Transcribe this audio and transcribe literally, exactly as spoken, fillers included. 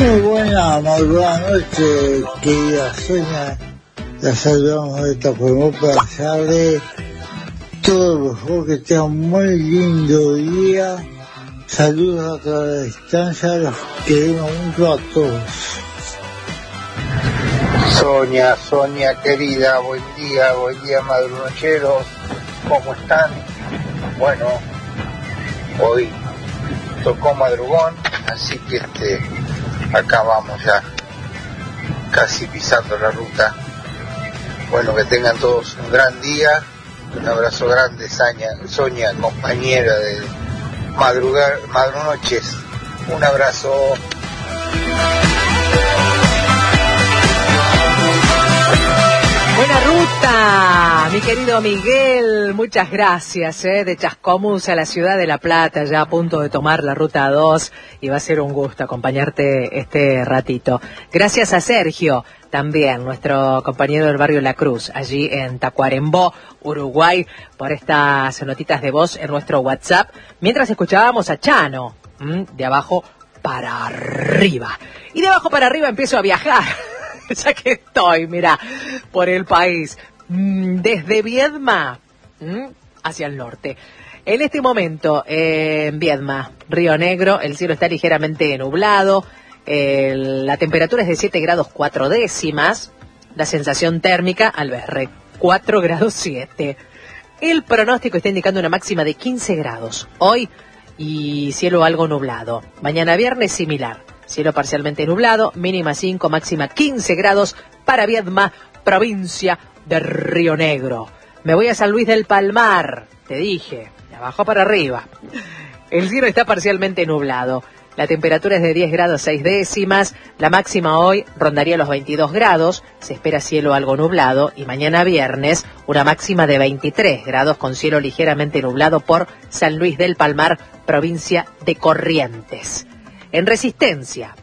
Muy buena madrugada noche, querida Sonia. La saludamos de Tacuarembó para desearle todo lo mejor, que tenga un muy lindo día. Saludos a toda la distancia, los queremos mucho a todos. Sonia, Sonia querida, buen día, buen día madrunocheros, ¿cómo están? Bueno, hoy tocó madrugón, así que este, acá vamos ya, casi pisando la ruta. Bueno, que tengan todos un gran día, un abrazo grande, Sonia, Sonia compañera de madrugar, madrunoches, un abrazo. Buena ruta, mi querido Miguel, muchas gracias, eh, de Chascomús a la ciudad de La Plata, ya a punto de tomar la ruta dos, y va a ser un gusto acompañarte este ratito. Gracias a Sergio, también, nuestro compañero del barrio La Cruz, allí en Tacuarembó, Uruguay, por estas notitas de voz en nuestro WhatsApp, mientras escuchábamos a Chano, ¿m? de abajo para arriba. Y de abajo para arriba empiezo a viajar. Ya que estoy, mira, por el país, desde Viedma hacia el norte. En este momento, eh, en Viedma, Río Negro, el cielo está ligeramente nublado, el, la temperatura es de siete grados cuatro décimas, la sensación térmica, Alberre, cuatro grados siete. El pronóstico está indicando una máxima de quince grados hoy y cielo algo nublado. Mañana viernes similar. Cielo parcialmente nublado, mínima cinco, máxima quince grados para Viedma, provincia de Río Negro. Me voy a San Luis del Palmar, te dije, de abajo para arriba. El cielo está parcialmente nublado. La temperatura es de diez grados seis décimas, la máxima hoy rondaría los veintidós grados, se espera cielo algo nublado, y mañana viernes una máxima de veintitrés grados con cielo ligeramente nublado por San Luis del Palmar, provincia de Corrientes. En Resistencia,